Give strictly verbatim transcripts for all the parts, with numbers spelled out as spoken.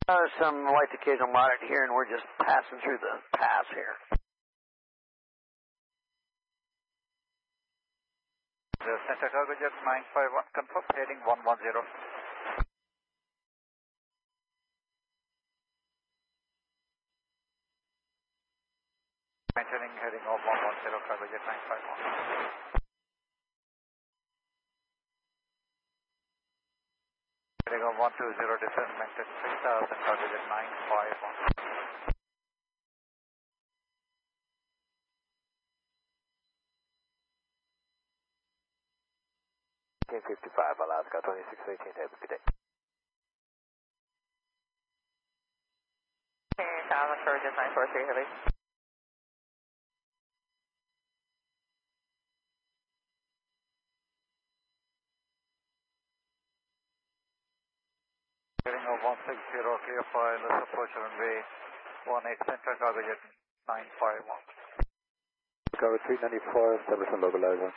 Uh, some light occasional moderate here, and we're just passing through the pass here. The Center Cargo Jet nine five one, confirm, heading one one zero. Maintaining heading of one one zero, Cargo Jet nine five one. Heading of one two zero, descent, maintain six thousand, Cargo Jet nine five one. ten fifty-five, Alaska, twenty-six eighteen, have a good day. ten thousand, Cargo Jet nine four three, heavy. Heading of one six zero, clear for let's approach runway one eight, Center Cargo Jet nine five one. Cover three ninety-four, establish and localizer.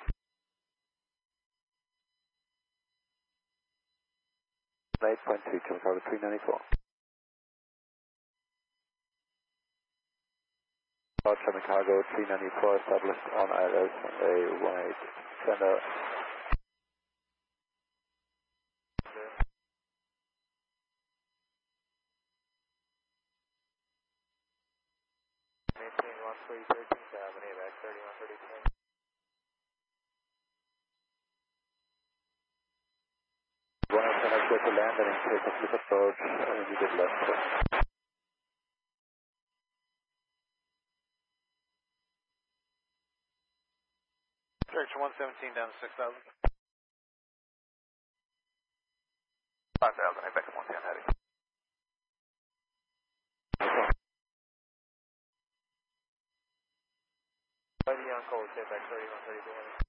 eight point two, cover three ninety-four. Outcoming cargo three ninety-four, established on I L S a one eight, center. Maintain one three thirteen, seven, eight, back thirty-one thirty-three. One is going to go to land and in case of this approach, uh, you get left. Direction one seventeen down to six thousand. five thousand, back to one ten heading. thirty on cold, stay back thirty-one thirty-two heading.